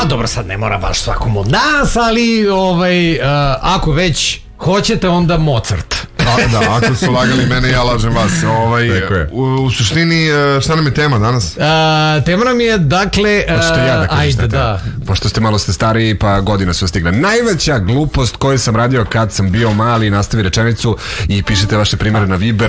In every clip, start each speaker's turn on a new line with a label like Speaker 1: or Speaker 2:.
Speaker 1: dobro, sad ne mora baš svakom od nas, ali ako već hoćete, onda Mozart.
Speaker 2: Da, ako su lagali mene, ja lažem vas. U suštini, šta nam je tema danas?
Speaker 1: Tema nam je, dakle...
Speaker 3: Pošto ste malo stariji, pa godine su stigle. Najveća glupost koju sam radio kad sam bio mali, nastavi rečenicu i pišete vaše primjere na Viber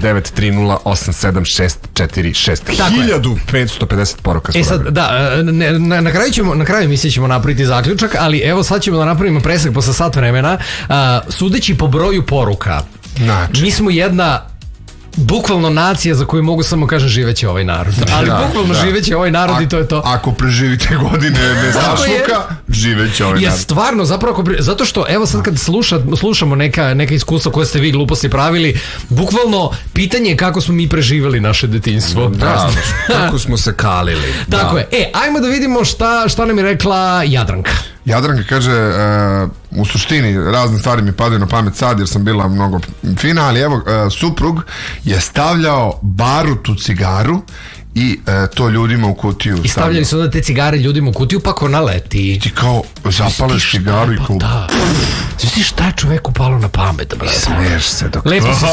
Speaker 3: 069-3087-646. 1550 poruka.
Speaker 1: Sad, da, na kraju emisije ćemo napraviti zaključak, ali evo sad ćemo da napravimo presek posle sat vremena. Sudeći po broju poruka, mi smo jedna bukvalno nacija za koju mogu samo kažem živeće ovaj narod, ali bukvalno živeće ovaj narod i to je to.
Speaker 2: Ako preživite godine bez zasluka, živeće ovaj narod.
Speaker 1: Stvarno, zapravo, zato što evo sad kad slušamo neka iskustva koje ste vi gluposti pravili, bukvalno pitanje je kako smo mi preživjeli naše detinjstvo.
Speaker 3: Da, kako smo se kalili.
Speaker 1: Tako je. Ajmo da vidimo šta nam je rekla Jadranka.
Speaker 2: Jadranka kaže, u suštini razne stvari mi padaju na pamet sad jer sam bila mnogo fina, ali evo, suprug je stavljao barutu cigaru i to ljudima u kutiju.
Speaker 1: I stavljali su onda te cigare ljudima u kutiju, pa ko naleti.
Speaker 2: Ti kao zapaleš cigaru i kao...
Speaker 1: Da. Znaš šta je čoveku palo na pamet, brate?
Speaker 3: Smiješ se dok...
Speaker 1: Lepo si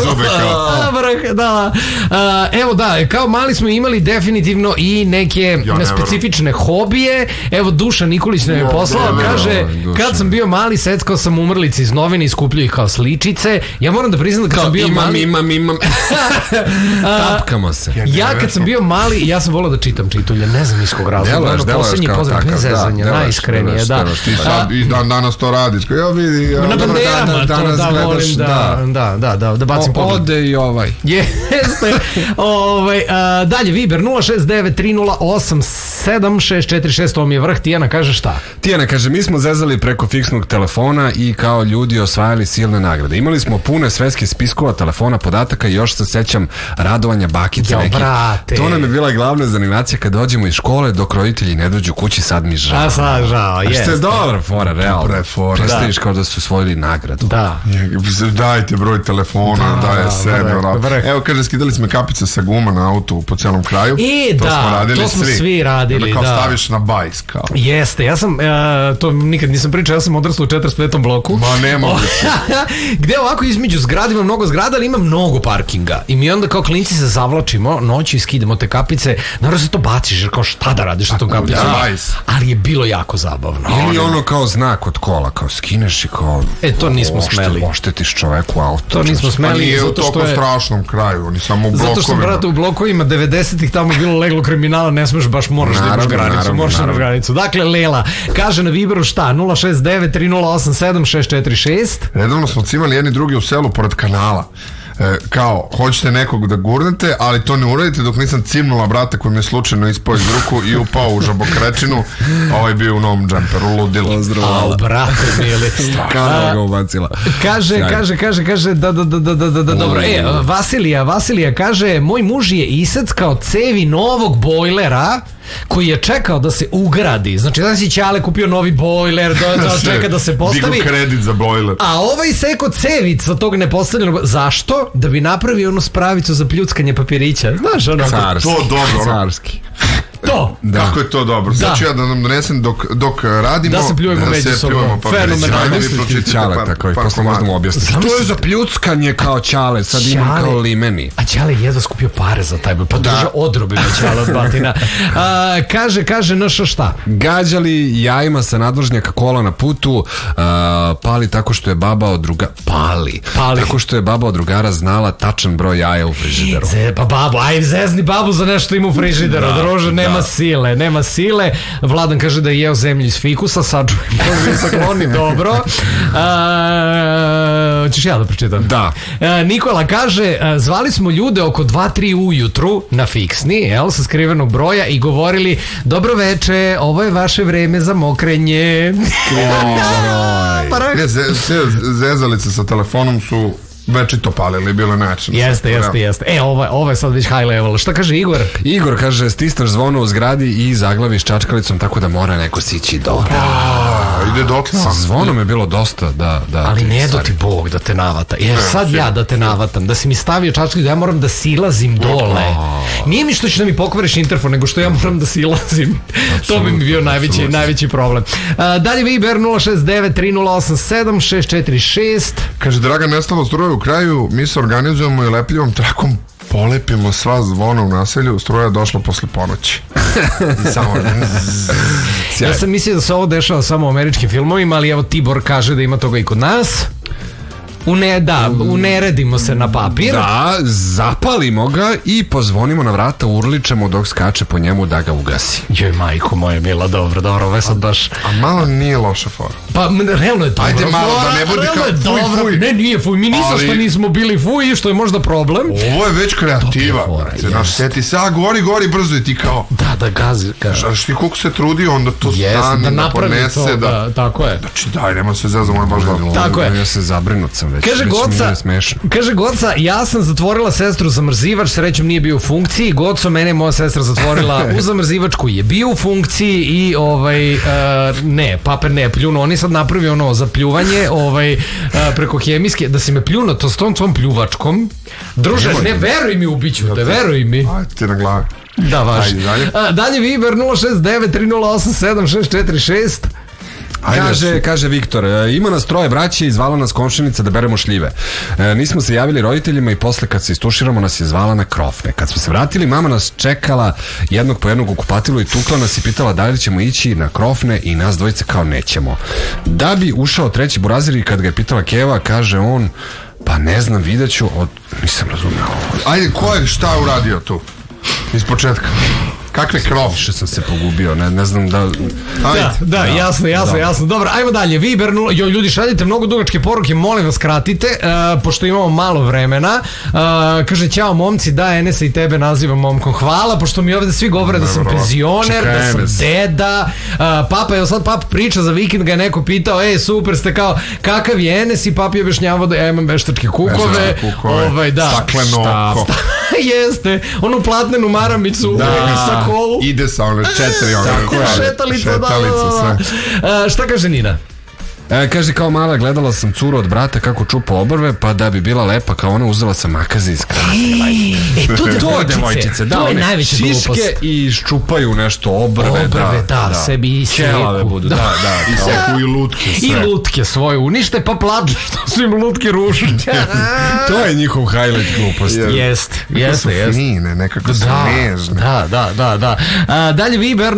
Speaker 1: da. Evo da, kao mali smo imali definitivno i neke specifične hobije. Evo Duša Nikolić nam je poslao, kaže, kad sam bio mali seckao sam umrlice iz novine i skupljao ih kao sličice. Ja moram da priznam da kad sam bio mali...
Speaker 3: Imam. Tapkamo se.
Speaker 1: Ja kad sam bio mali, ja sam volao da čitam čitulje, ne znam iz kog razloga. Poslednji pozdrav, bez zezanja, najiskrenije, da.
Speaker 2: Ti sad i danas to radiš, kao ja vidi...
Speaker 1: Na banderama to da volim, da bacim pogled.
Speaker 3: Ode i ovaj.
Speaker 1: Jeste. Dalje, Viber 069-308-7646, to mi je vrh. Tijana kaže šta?
Speaker 3: Tijana kaže, mi smo zezali preko fiksnog telefona i kao ljudi osvajali silne nagrade. Imali smo pune svetske spiskova telefona, podataka i još se sećam radovanja bakice nekih. To nam je bila glavna zanimacija kad dođemo iz škole dok roditelji ne dođu kući, sad mi žao.
Speaker 1: A sad žao, jest.
Speaker 3: Što je dobra fora, realno. Predstaviš kao da su osvojili nagradu.
Speaker 1: Da.
Speaker 2: Dajte broj telefona, daje sebe. Evo kaže, skidali smo kapice sa guma na autu po celom kraju.
Speaker 1: To smo svi radili.
Speaker 2: Kao staviš na bajs kao.
Speaker 1: Jeste, ja sam, to nikad nisam pričao, ja sam odrastao u 45. bloku.
Speaker 2: Ma ne mogu.
Speaker 1: Gde ovako između zgrada ima mnogo zgrada, ali ima mnogo parkinga. I mi onda kao klinci se zavlačimo noću i skidamo te kapice. Naravno se to baciš, jer kao šta da radiš na tom kapicom. Ali je bilo jako zabavno.
Speaker 3: Ili ono kao znak od kola, kao skineš i kao...
Speaker 1: to nismo smeli.
Speaker 3: Oštetiš čoveku auto.
Speaker 1: To nismo smeli.
Speaker 2: Ali je u toliko strašnom kraju, oni samo u blokovima.
Speaker 1: Zato što, brate, u blokovima 90-ih tamo bilo leglo kriminala, ne smeš baš, moraš da imaš granicu. Moraš da imaš granicu. Dakle, Lela kaže na Viberu šta? 069-308-7646.
Speaker 2: Redovno smo cimali jedni drugi u selu pored kanala. Kao, hoćete nekog da gurnete, ali to ne uradite dok nisam cimnula brata koji mi je slučajno ispao iz ruku i upao u žabokrečinu, a ovaj bio u novom džemperu, ludilo.
Speaker 1: Al, brate, mili.
Speaker 3: Kada ga ubacila.
Speaker 1: Kaže, da, dobro. Vasilija kaže, moj muž je iseckao cevi novog bojlera koji je čekao da se ugradi. Znači, da si Ćale kupio novi bojler, čeka da se postavi.
Speaker 2: Digu kredit za bojler.
Speaker 1: A ovaj seko cevica tog nepostavljenog. Zašto? Da bi napravio onu spravicu za pljuckanje papirića. Znaš, ono?
Speaker 2: To dobro.
Speaker 3: Carski.
Speaker 1: To.
Speaker 2: Kako je to dobro? Sad ću ja da nam donesem dok radimo.
Speaker 1: Da se pljujemo među sobom.
Speaker 3: Fenomenalno. Ćale tako i posle možda mu objasniti. Što je za pljuckanje kao Ćale? Sad imam kao limeni.
Speaker 1: A Ćale je jedva skupio pare za taj. Pa drža odrobima Ćale od batina. Kaže naša šta?
Speaker 3: Gađali jajima sa nadvožnjaka kola na putu. Pali tako što je baba od drugara. Pali. Tako što je baba od drugara znala tačan broj jaja u frižideru.
Speaker 1: Pa babu, aj zezni babu za nešto ima u frižideru. Drože, nema sile. Vladan kaže da je jeo zemlju iz fikusa, sačujem. Dobro. Hoćeš ja da pročitam?
Speaker 3: Da.
Speaker 1: Nikola kaže, zvali smo ljude oko 2-3 ujutru na fiksni, sa skrivenog broja i govorili, dobro veče, ovo je vaše vreme za mokrenje.
Speaker 2: Zezalice sa telefonom su večito palili, bilo način.
Speaker 1: Jeste. Ovo je sad već high level. Šta kaže Igor?
Speaker 3: Igor kaže, stisneš zvono u zgradi i zaglaviš čačkalicom tako da mora neko sići dobro.
Speaker 2: ide dotle.
Speaker 3: Sa zvonom je bilo dosta, da.
Speaker 1: Ali ne do ti Bog da te navata. Jer sad ja da te navatam, da si mi stavio čačku da ja moram da silazim dole. Nije mi što će da mi pokvariš interfon, nego što ja moram da silazim. To bi mi bio najveći problem. Dalje Viber 069-3087-646.
Speaker 2: Kaže, Dragan, nestalo struje u kraju, mi se organizujemo i lepljivom trakom polepimo sva zvona u naselju, struja je došla posle ponoći.
Speaker 1: Ja sam mislio da se ovo dešava samo u američkim filmovima, ali evo Tibor kaže da ima toga i kod nas. Uneredimo se na papir.
Speaker 3: Da, zapalimo ga i pozvonimo na vrata, urličemo dok skače po njemu da ga ugasi.
Speaker 1: Joj, majko moja mila, dobro, ovo je sad baš...
Speaker 2: A malo nije loša fora.
Speaker 1: Pa, realno je dobro.
Speaker 2: Ajde malo, da ne bude kao fuj.
Speaker 1: Ne, nije fuj, mi nisam što nismo bili fuj, što je možda problem.
Speaker 2: Ovo je već kreativa. Znaš, sjeti se, gori brzo i ti kao...
Speaker 1: Da, gazi.
Speaker 2: Znaš ti koliko se trudi, onda to stane, da ponese, da...
Speaker 1: Tako je.
Speaker 2: Znači, daj, nema se zezamo, je baš dobro.
Speaker 1: Tako je.
Speaker 3: Ja se zabrinut sam već.
Speaker 1: Kaže Goca, ja sam zatvorila sestru zamrzivač, srećom nije bio u funkciji. Goco, mene moja sestra zatvorila u zamrzivačku, je bio u funkciji i paper ne, pljuno. On je sad napravio ono za pljuvanje preko hemijske, da si me pljuno to s tom tvom pljuvačkom. Druže, ne veruj mi, ubiću te, veruj mi.
Speaker 2: Ajde ti na glavi.
Speaker 1: Da, vaš. Dalje Viber 069-3087-646.
Speaker 3: Kaže Viktor, ima nas 3 braće i zvala nas komšinica da beremo šljive. Nismo se javili roditeljima i posle kad se istuširamo nas je zvala na krofne. Kad smo se vratili, mama nas čekala jednog po jednog u kupatilu i tukla nas i pitala da li ćemo ići na krofne i nas dvojice kao nećemo. Da bi ušao treći burazir i kad ga je pitala Keva, kaže on, pa ne znam, vidjet ću, nisam razumio ovo.
Speaker 2: Ajde, ko je šta uradio tu? Iz početka. Kakve krov?
Speaker 3: Više sam se pogubio, ne znam da...
Speaker 1: Da, jasno. Dobro, ajmo dalje. Viber, ljudi, šaljite mnogo dugačke poruke, molim vas kratite, pošto imamo malo vremena. Kaže, ćao momci, da, Enesa i tebe nazivam momkom. Hvala, pošto mi ovdje svi govore da sam penzioner, da sam deda. Papa, evo sad papa priča za vikend, ga je neko pitao, super ste kao, kakav je Enes, i papa je objašnjavao da ja imam veštačke kukove.
Speaker 2: Stakleno oko.
Speaker 1: Jeste, onu platnenu maramicu sa kolu.
Speaker 2: Ide sa one 4
Speaker 1: šetalica, da. Šta kaže Nina?
Speaker 3: Kaže, kao mala gledala sam curu od brata kako čupa obrve, pa da bi bila lepa kao ona uzela sam makaze iz krasne.
Speaker 1: To devojčice, to je najveća glupost.
Speaker 3: Šiške i ščupaju nešto obrve,
Speaker 1: da, sebi
Speaker 3: ćelave budu, da,
Speaker 2: i seku i lutke sve.
Speaker 1: I lutke svoje unište, pa plaću što su im lutke rušne.
Speaker 3: To je njihov highlight gluposti.
Speaker 1: Jeste.
Speaker 2: Fine, nekako su nežne.
Speaker 1: Da. Dalje Viber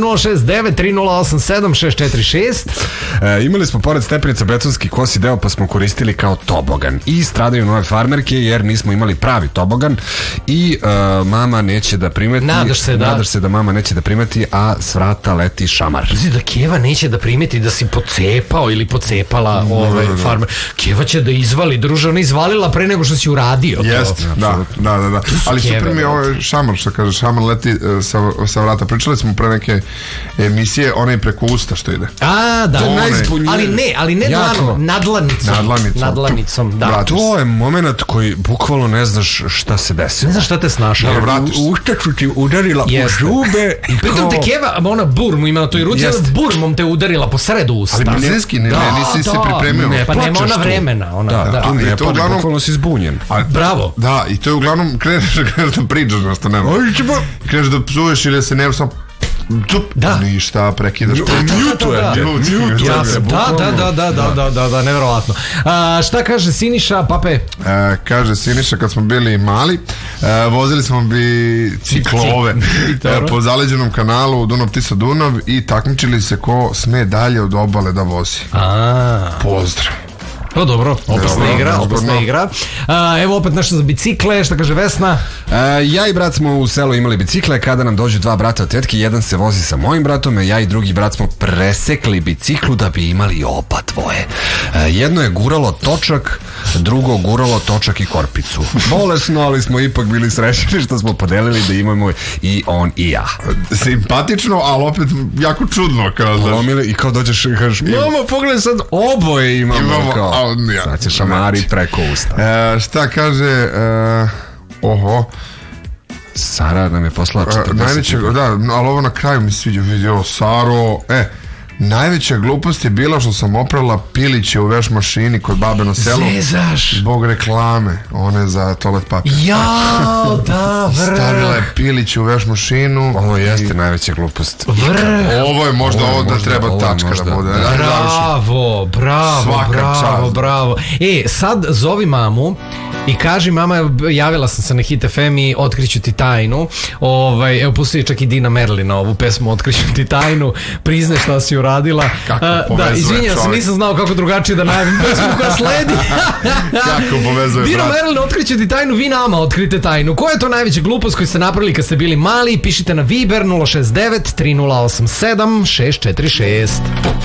Speaker 1: 069-3087-646.
Speaker 3: Imali smo pored stepenica betonski kosi deo, pa smo koristili kao tobogan i stradaju nove farmerke jer nismo imali pravi tobogan i mama neće da primeti. Nadaš se da mama neće da primeti, a s vrata leti šamar.
Speaker 1: Znači da Keva neće da primeti da si pocepao ili pocepala farmer. Keva će da izvali, druže, ona izvalila pre nego što si uradio.
Speaker 2: Jest, da. Ali super mi je ovaj šamar, što kaže, šamar leti sa vrata. Pričali smo pre neke emisije, ona je preko usta što ide.
Speaker 1: Da. Ali ne nadlanicom. Da.
Speaker 3: To je moment koji bukvalno ne znaš šta se desi.
Speaker 1: Ne znaš šta te snašao.
Speaker 3: Usta su ti udarila po zube.
Speaker 1: Pritom te Keva, ona burmu ima na toj ruci, burmom te udarila po sredu usta.
Speaker 2: Ali brzinski, nisi se pripremio.
Speaker 1: Pa nema ona vremena.
Speaker 3: Tu ne pada, bukvalno si zbunjen.
Speaker 1: Bravo.
Speaker 2: Da, i to je uglavnom kreneš da pričaš nešto nema. Kreneš da psuješ ili se ne sam ništa, prekidaš.
Speaker 1: Da, nevjerovatno. Šta kaže Siniša, pape?
Speaker 2: Kaže Siniša, kad smo bili mali, vozili smo biciklove po zaleđenom kanalu Dunav-Tisa-Dunav i takmičili se ko sme dalje od obale da vozi. Pozdrav.
Speaker 1: To dobro, opasna igra. Evo opet nešto za bicikle, šta kaže Vesna?
Speaker 3: Ja i brat smo u selu imali bicikle, kada nam dođu 2 brata od tetke, jedan se vozi sa mojim bratom, a ja i drugi brat smo presekli biciklu da bi imali oba dvoje. Jedno je guralo točak, drugo guralo točak i korpicu. Bolesno, ali smo ipak bili srećni što smo podelili da imamo i on i ja.
Speaker 2: Simpatično, ali opet jako čudno.
Speaker 3: I kao dođeš i kažeš, mama, pogledaj sad, oboje imamo kao. Sad će šamari preko usta.
Speaker 2: Šta kaže Sara
Speaker 3: nam je poslala 40.
Speaker 2: Najveće, ali ovo na kraju mi sviđa. Saro, najveća glupost je bila što sam oprala piliće u veš mašini kod babe na selu.
Speaker 1: Zezaš.
Speaker 2: Zbog reklame, one za toalet papir.
Speaker 1: Jao, da,
Speaker 2: Stavila je piliće u veš mašinu.
Speaker 3: Ovo jeste najveća glupost.
Speaker 2: Ovo je možda ovo da treba tačka da bude.
Speaker 1: Bravo. Sad zovi mamu i kaži, mama, javila sam se na Hit FM i otkriću ti tajnu. Evo, pusti čak i Dina Merlina ovu pesmu Otkriću ti tajnu, priznaj šta si uradila. Da, izvinjam se, nisam znao kako drugačije da najavim pesmu koja sledi.
Speaker 2: Kako povezuje,
Speaker 1: Dina Merlina, otkriću ti tajnu, vi nama otkrite tajnu. Koja je to najveća glupost koju ste napravili kad ste bili mali? Pišite na Viber 069 3087 646.